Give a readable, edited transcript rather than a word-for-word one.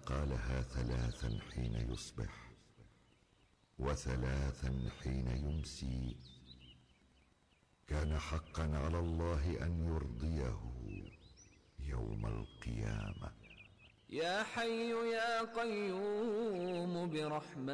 قالها 3 حين يصبح و3 حين يمسي، كان حقا على الله أن يرضيه يوم القيامة. يا حي يا قيوم برحمتك